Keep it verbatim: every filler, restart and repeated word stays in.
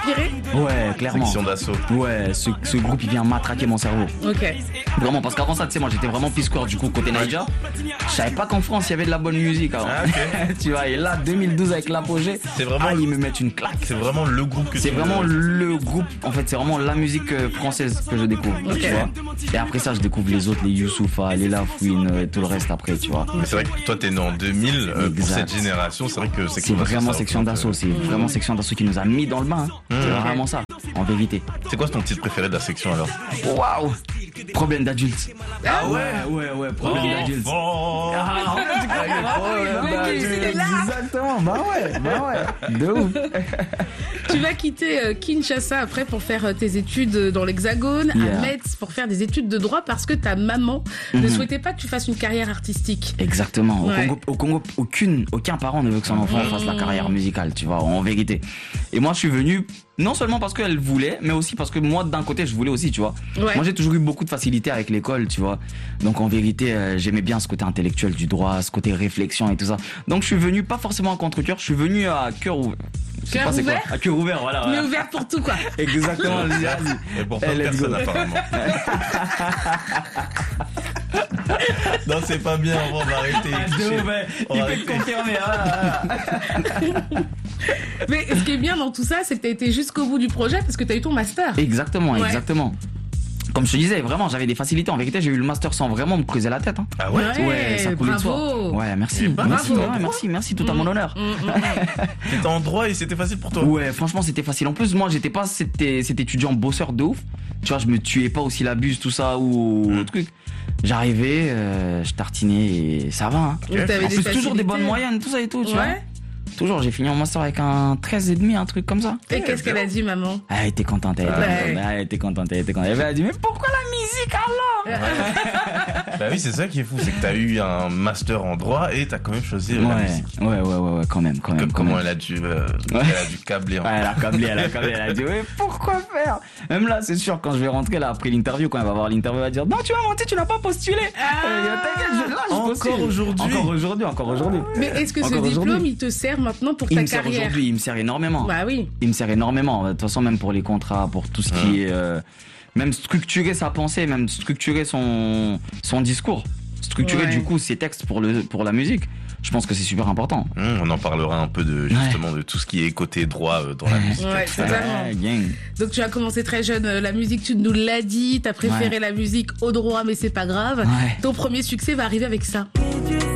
inspiré? Ouais, clairement. Section d'assaut. Ouais, ce, ce groupe il vient matraquer mon cerveau. Ok. Vraiment, parce qu'avant ça, tu sais, moi j'étais vraiment P-Square du coup côté Naija. Je savais pas qu'en France il y avait de la bonne musique avant. Ah, ok. Tu vois, et là, deux mille douze avec l'apogée, C'est vraiment- ah, ils me mettent une claque. C'est vraiment le groupe que C'est tu vraiment le groupe, en fait, c'est vraiment la musique euh, française que je découvre, Ok. tu vois. Et après ça, je découvre les autres, les Youssoupha, les Lafouine, euh, et tout le reste après, tu vois. Mais c'est vrai que toi t'es né en deux mille, euh, pour Exact. cette génération, c'est vrai que C'est Section d'assaut, vraiment ça Section représente, d'assaut, c'est vraiment Section d'assaut qui nous a mis dans le bain. hein. C'est Mmh. vraiment ça, en vérité. euh, C'est quoi ton titre préféré de la section alors? Waouh! Problème d'adulte. Ah ouais, ouais, ouais, problème d'adulte. Ah, ouais, tu connais, problème Le d'adulte. Gims, il est là. Exactement, bah ouais, bah ouais, de ouf. Tu vas quitter euh, Kinshasa après pour faire euh, tes études dans l'Hexagone, Yeah. à Metz pour faire des études de droit parce que ta maman ne Mhm. souhaitait pas que tu fasses une carrière artistique. Exactement. Au, Ouais. Congo, au Congo, aucune, aucun parent ne veut que son enfant fasse la carrière musicale, tu vois, en vérité. Et moi, je suis venu non seulement parce qu'elle voulait, mais aussi parce que moi, d'un côté, je voulais aussi, tu vois. Ouais. Moi, j'ai toujours eu beaucoup de facilité avec l'école, tu vois. Donc, en vérité, euh, j'aimais bien ce côté intellectuel du droit, ce côté réflexion et tout ça. Donc, je suis venu pas forcément à contre-cœur, je suis venu à cœur ouvert. Je sais Cœur pas c'est quoi. ouvert À cœur ouvert, voilà. Mais voilà. ouvert pour tout, quoi. Exactement, vas-y. Et pour Eh, plein de let's go. personnes apparemment. Non, c'est pas bien, on va arrêter. De ouf, ouais. On Il va peut arrêter. te confirmer. ah, ah. Mais ce qui est bien dans tout ça, c'est que tu as été jusqu'au bout du projet parce que tu as eu ton master. Exactement, Ouais. exactement. Comme je te disais, vraiment, j'avais des facilités. En vérité, j'ai eu le master sans vraiment me creuser la tête. Hein. Ah ouais? Ouais, ça coulait de soi. bravo. Ouais, merci. Eh ben, merci, bravo. ouais, merci, merci, tout à mon honneur. Mm, mm, mm. T'étais en droit et c'était facile pour toi? Ouais, franchement, c'était facile. En plus, moi, j'étais pas cet, cet étudiant bosseur de ouf. Tu vois, je me tuais pas aussi la buse, tout ça, ou Mm. truc. J'arrivais, euh, je tartinais et ça va. Hein. Donc, t'avais En des plus, toujours des facilités. bonnes moyennes, tout ça et tout, tu vois. Ouais. Toujours, j'ai fini en master avec un treize et demi, un truc comme ça. Et qu'est-ce qu'elle a dit, maman? Ah, elle était contente, elle était Ouais. contente, elle était contente, elle était contente. Elle m'a dit, mais pourquoi la musique alors? Bah oui, c'est ça qui est fou, c'est que t'as eu un master en droit et t'as quand même choisi euh, la Ouais, musique. ouais, ouais, ouais, ouais, quand même, quand même. Comme quand comment même. elle a dû, euh, Ouais. elle a dû câbler. hein. Ouais, elle a câblé, elle a câblé, elle a dit, ouais, pourquoi faire? Même là, c'est sûr, quand je vais rentrer là après l'interview, quand elle va voir l'interview, elle va dire, non, tu vas mentir, tu n'as pas postulé. Ah. Euh, T'inquiète, je, là, je Encore postule. aujourd'hui. Encore aujourd'hui, encore aujourd'hui. Mais est-ce que ce Encore diplôme, aujourd'hui. il te sert maintenant pour Il ta me sert carrière? aujourd'hui, il me sert énormément. Bah oui. Il me sert énormément. De toute façon, même pour les contrats, pour tout ce qui est, euh, même structurer sa pensée, même structurer son, son discours. Structurer Ouais. du coup ses textes pour le, pour la musique. Je pense que c'est super important. Hum, on en parlera un peu de justement de tout ce qui est côté droit euh, dans la musique. Ouais, totalement. Ouais, gang. Donc tu as commencé très jeune euh, la musique, tu nous l'as dit, t'as préféré Ouais. la musique au droit, mais c'est pas grave. Ouais. Ton premier succès va arriver avec ça.